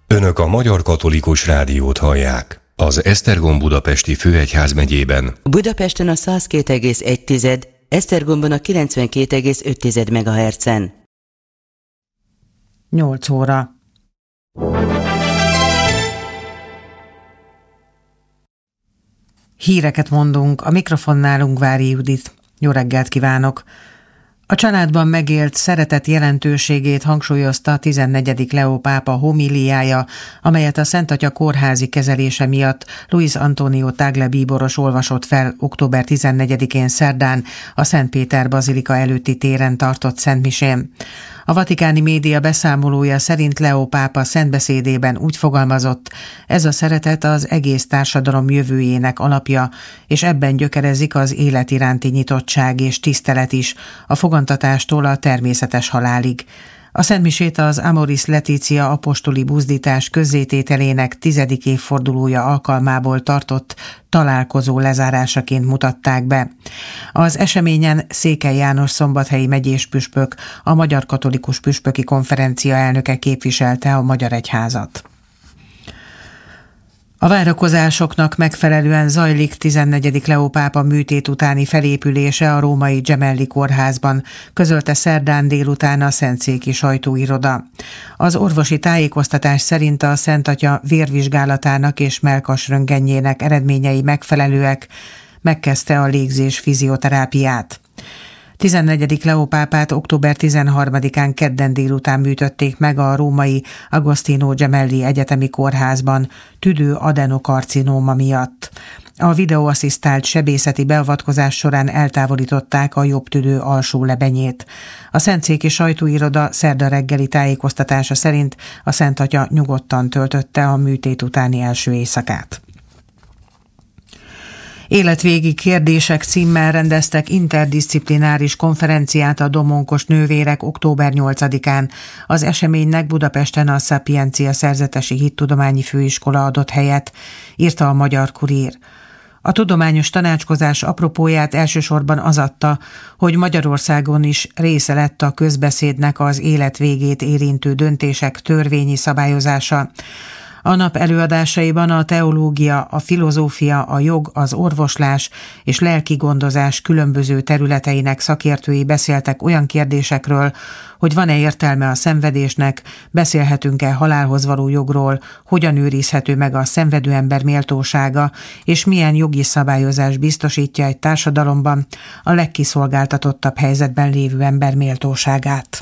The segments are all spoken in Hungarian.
Önök a Magyar Katolikus Rádiót hallják. Az Esztergom budapesti főegyházmegyében. Budapesten a 102,1, Esztergomban a 92,5 MHz-en. 8 óra. Híreket mondunk, a mikrofonnál Ungvári Judit. Jó reggelt kívánok! A családban megélt szeretet jelentőségét hangsúlyozta a 14. Leó pápa homíliája, amelyet a Szent Atya kórházi kezelése miatt Luis Antonio Tagle bíboros olvasott fel október 14-én szerdán a Szent Péter bazilika előtti téren tartott szentmisén. A vatikáni média beszámolója szerint Leó pápa szentbeszédében úgy fogalmazott, ez a szeretet az egész társadalom jövőjének alapja, és ebben gyökerezik az élet iránti nyitottság és tisztelet is, a fogantatástól a természetes halálig. A szentmisét az Amoris Laetitia apostoli buzdítás közzétételének 10. évfordulója alkalmából tartott találkozó lezárásaként mutatták be. Az eseményen Székely János szombathelyi megyés püspök, a Magyar Katolikus Püspöki Konferencia elnöke képviselte a Magyar Egyházat. A várakozásoknak megfelelően zajlik 14. Leó pápa műtét utáni felépülése a római Gemelli kórházban, közölte szerdán délután a Szentszéki sajtóiroda. Az orvosi tájékoztatás szerint a Szent Atya vérvizsgálatának és mellkasröntgenjének eredményei megfelelőek, megkezdte a légzés fizioterápiát. 14. Leó pápát október 13-án kedden délután műtötték meg a római Agostino Gemelli Egyetemi Kórházban tüdő adenokarcinóma miatt. A videóasszisztált sebészeti beavatkozás során eltávolították a jobb tüdő alsó lebenyét. A Szentszéki sajtóiroda szerda reggeli tájékoztatása szerint a Szent Atya nyugodtan töltötte a műtét utáni első éjszakát. Életvégi kérdések címmel rendeztek interdiszciplináris konferenciát a domonkos nővérek október 8-án. Az eseménynek Budapesten a Szapiencia Szerzetesi Hittudományi Főiskola adott helyet, írta a Magyar Kurír. A tudományos tanácskozás apropóját elsősorban az adta, hogy Magyarországon is része lett a közbeszédnek az életvégét érintő döntések törvényi szabályozása. A nap előadásaiban a teológia, a filozófia, a jog, az orvoslás és lelki gondozás különböző területeinek szakértői beszéltek olyan kérdésekről, hogy van-e értelme a szenvedésnek, beszélhetünk-e halálhoz való jogról, hogyan őrizhető meg a szenvedő ember méltósága, és milyen jogi szabályozás biztosítja egy társadalomban a legkiszolgáltatottabb helyzetben lévő ember méltóságát.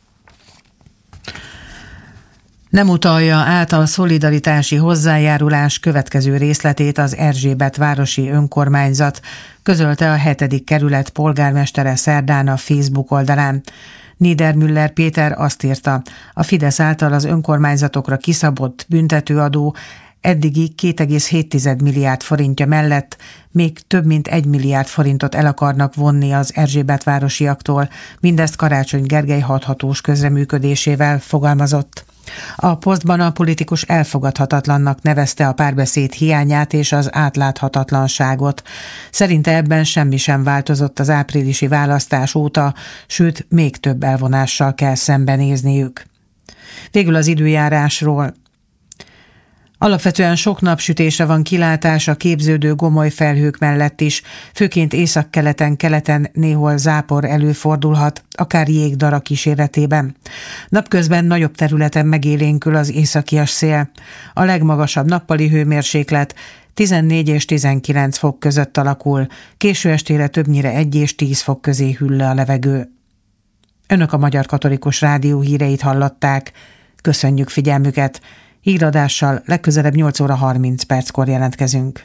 Nem utalja át a szolidaritási hozzájárulás következő részletét az Erzsébet városi önkormányzat, közölte a 7. kerület polgármestere szerdán a Facebook oldalán. Niedermüller Péter azt írta, a Fidesz által az önkormányzatokra kiszabott büntetőadó eddigi 2,7 milliárd forintja mellett még több mint 1 milliárd forintot el akarnak vonni az Erzsébetvárosiaktól, mindezt Karácsony Gergely hathatós közreműködésével, fogalmazott. A posztban a politikus elfogadhatatlannak nevezte a párbeszéd hiányát és az átláthatatlanságot. Szerinte ebben semmi sem változott az áprilisi választás óta, sőt, még több elvonással kell szembenézniük. Végül az időjárásról. Alapvetően sok napsütésre van kilátás a képződő gomoly felhők mellett is, főként északkeleten, keleten néhol zápor előfordulhat, akár jégdara kíséretében. Napközben nagyobb területen megélénkül az északias szél. A legmagasabb nappali hőmérséklet 14 és 19 fok között alakul, késő estére többnyire 1 és 10 fok közé hűl le a levegő. Önök a Magyar Katolikus Rádió híreit hallották. Köszönjük figyelmüket! Híradással legközelebb 8 óra 30 perckor jelentkezünk.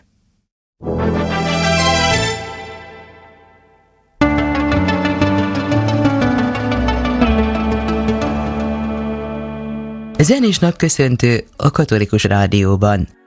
Zenés napköszöntő a Katolikus Rádióban.